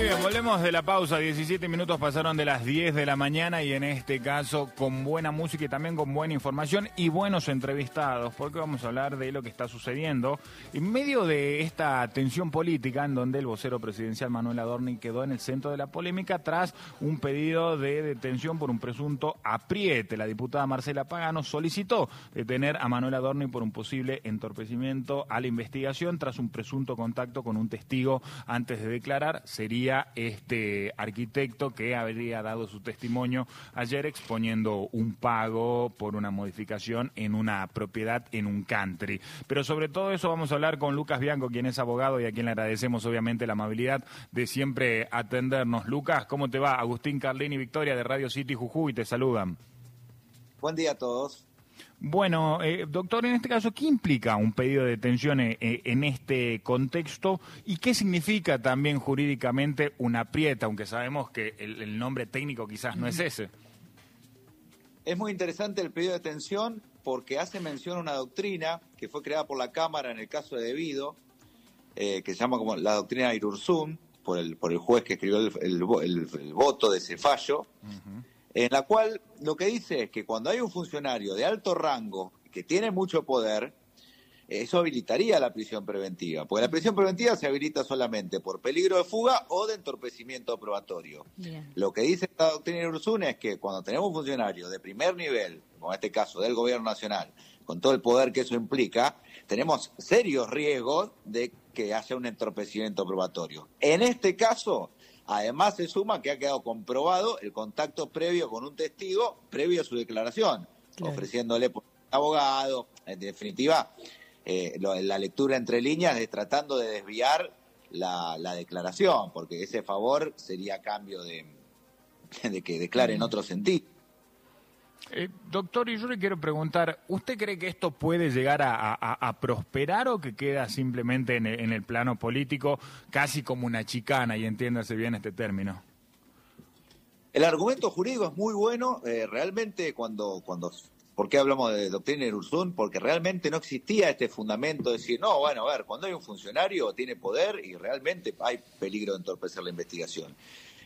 bien, volvemos de la pausa. 17 minutos pasaron de las 10 de la mañana y en este caso con buena música y también con buena información y buenos entrevistados, porque vamos a hablar de lo que está sucediendo en medio de esta tensión política en donde el vocero presidencial Manuel Adorni quedó en el centro de la polémica tras un pedido de detención por un presunto apriete. La diputada Marcela Pagano solicitó detener a Manuel Adorni por un posible entorpecimiento a la investigación tras un presunto contacto con un testigo antes de declarar. Sería este arquitecto que habría dado su testimonio ayer exponiendo un pago por una modificación en una propiedad en un country. Pero sobre todo eso vamos a hablar con Lucas Bianco, quien es abogado y a quien le agradecemos obviamente la amabilidad de siempre atendernos. Lucas, ¿cómo te va? Agustín Carlini y Victoria de Radio City Jujuy te saludan. Buen día a todos. Bueno, doctor, en este caso, ¿qué implica un pedido de detención en este contexto y qué significa también jurídicamente una aprieta, aunque sabemos que el nombre técnico quizás no es ese? Es muy interesante el pedido de detención porque hace mención a una doctrina que fue creada por la Cámara en el caso de Debido, que se llama como la doctrina de Irurzun, por el juez que escribió el voto de ese fallo. En la cual lo que dice es que cuando hay un funcionario de alto rango que tiene mucho poder, eso habilitaría la prisión preventiva, porque la prisión preventiva se habilita solamente por peligro de fuga o de entorpecimiento probatorio. Bien. Lo que dice esta doctrina de Ursuna es que cuando tenemos un funcionario de primer nivel, como en este caso del gobierno nacional, con todo el poder que eso implica, tenemos serios riesgos de que haya un entorpecimiento probatorio. En este caso, además se suma que ha quedado comprobado el contacto previo con un testigo previo a su declaración, claro, ofreciéndole por abogado, en definitiva, la lectura entre líneas es tratando de desviar la declaración, porque ese favor sería a cambio de que declare en otro sentido. Doctor, y yo le quiero preguntar, ¿usted cree que esto puede llegar a prosperar o que queda simplemente en el plano político casi como una chicana, y entiéndase bien este término? El argumento jurídico es muy bueno, realmente ¿por qué hablamos de doctrina Irurzun? Porque realmente no existía este fundamento de decir, no, bueno, a ver, cuando hay un funcionario tiene poder y realmente hay peligro de entorpecer la investigación.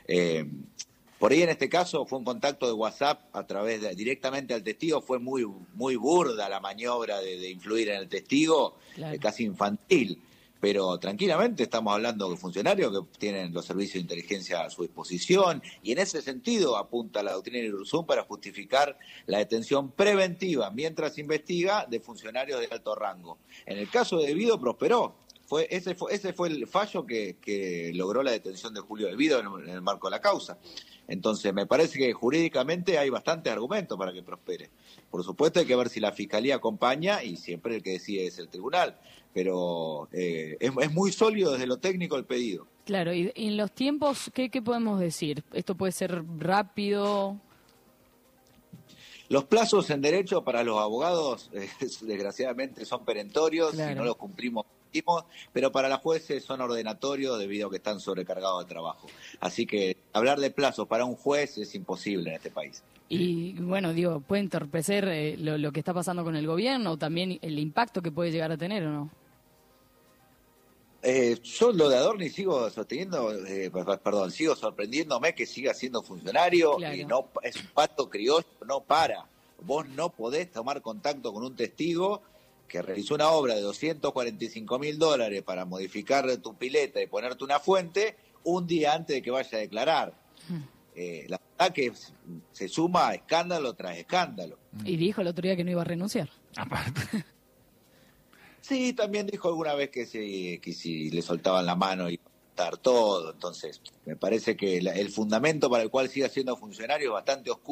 Por ahí en este caso fue un contacto de WhatsApp directamente al testigo, fue muy burda la maniobra de influir en el testigo, claro, casi infantil, pero tranquilamente estamos hablando de funcionarios que tienen los servicios de inteligencia a su disposición y en ese sentido apunta la doctrina de Irurzun para justificar la detención preventiva mientras investiga de funcionarios de alto rango. En el caso de Debido prosperó. Ese fue el fallo que logró la detención de Julio Debido en el marco de la causa. Entonces, me parece que jurídicamente hay bastantes argumentos para que prospere. Por supuesto, hay que ver si la Fiscalía acompaña y siempre el que decide es el tribunal. Pero es muy sólido desde lo técnico el pedido. Claro, y en los tiempos, ¿qué podemos decir? ¿Esto puede ser rápido? Los plazos en derecho para los abogados, desgraciadamente, son perentorios, claro, si no los cumplimos, pero para las jueces son ordenatorios debido a que están sobrecargados de trabajo. Así que hablar de plazos para un juez es imposible en este país. Y bueno, digo, ¿puede entorpecer lo que está pasando con el gobierno o también el impacto que puede llegar a tener o no? Yo lo de Adorni sigo sosteniendo, sigo sorprendiéndome que siga siendo funcionario, claro, y no es un pato criollo, no para. Vos no podés tomar contacto con un testigo que realizó una obra de $245.000 para modificar tu pileta y ponerte una fuente un día antes de que vaya a declarar. La verdad que se suma escándalo tras escándalo. Y dijo el otro día que no iba a renunciar. Aparte. Sí, también dijo alguna vez que si le soltaban la mano iba a estar todo. Entonces, me parece que el fundamento para el cual siga siendo funcionario es bastante oscuro.